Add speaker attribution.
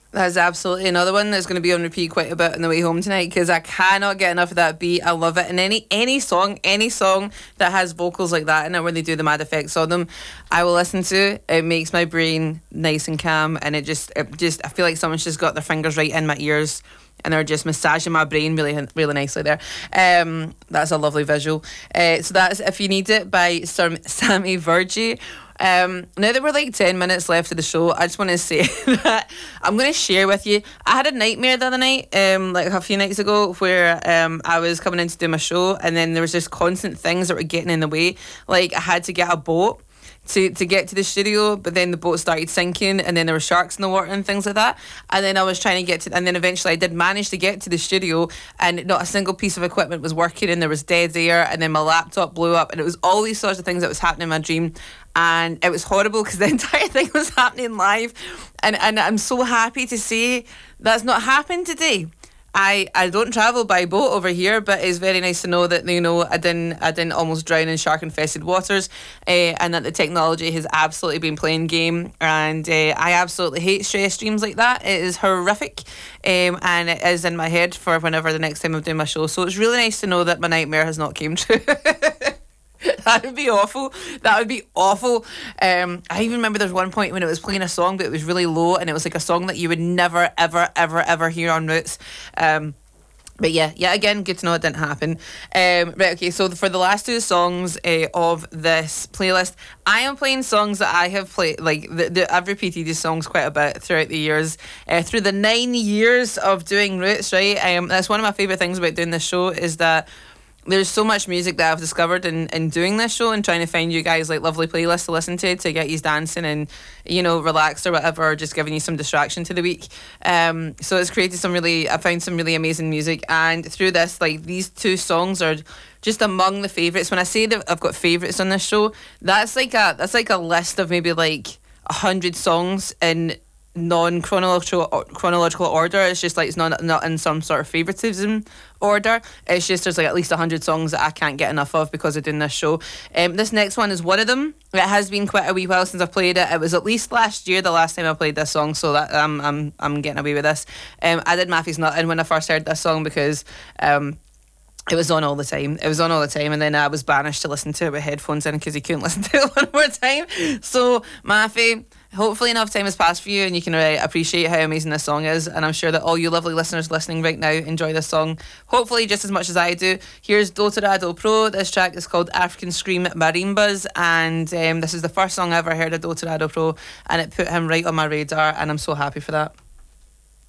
Speaker 1: That's absolutely another one that's going to be on repeat quite a bit on the way home tonight because I cannot get enough of that beat. I love it. And any song that has vocals like that in it where they do the mad effects on them, I will listen to. It makes my brain nice and calm, and it just I feel like someone's just got their fingers right in my ears and they're just massaging my brain really nicely there. That's a lovely visual. So that's If You Need It by Sammy Virgie. Now that we're like 10 minutes left of the show, I just want to say that I'm going to share with you. I had a nightmare the other night, like a few nights ago, where I was coming in to do my show, and then there was just constant things that were getting in the way. Like I had to get a boat to get to the studio, but then the boat started sinking, and then there were sharks in the water and things like that. And then I was trying to get to, and then eventually I did manage to get to the studio, and not a single piece of equipment was working, and there was dead air, and then my laptop blew up, and it was all these sorts of things that was happening in my dream. And it was horrible because the entire thing was happening live, and I'm so happy to say that's not happened today. I don't travel by boat over here, but it's very nice to know that I didn't almost drown in shark infested waters, and that the technology has absolutely been playing game. And I absolutely hate stress dreams like that. It is horrific, and it is in my head for whenever the next time I'm doing my show. So it's really nice to know that my nightmare has not came true. That would be awful. That would be awful. I even remember there's one point when it was playing a song, but it was really low, and it was like a song that you would never, ever, ever, ever hear on Roots. But yeah, again, good to know it didn't happen. Right, okay, so for the last two songs of this playlist, I am playing songs that I have played, like, I've repeated these songs quite a bit throughout the years. Through the 9 years of doing Roots, right? That's one of my favourite things about doing this show, is that there's so much music that I've discovered in doing this show and trying to find you guys like lovely playlists to listen to get you dancing and relaxed or whatever, or just giving you some distraction to the week. So it's created I found some really amazing music, and through this, like, these two songs are just among the favourites. When I say that I've got favourites on this show, that's like a list of maybe like 100 songs in non-chronological order. It's just like it's not in some sort of favoritism order. It's just there's like at least 100 songs that I can't get enough of because of doing this show. This next one is one of them. It has been quite a wee while since I've played it. It was at least last year the last time I played this song, so that I'm getting away with this. I did Maffy's Nuttin' when I first heard this song because it was on all the time. And then I was banished to listen to it with headphones in because you couldn't listen to it one more time. So, Maffy, hopefully enough time has passed for you and you can appreciate how amazing this song is. And I'm sure that all you lovely listeners listening right now enjoy this song, hopefully just as much as I do. Here's Dottorado Pro. This track is called African Scream Marimbas. And this is the first song I ever heard of Dottorado Pro. And it put him right on my radar. And I'm so happy for that.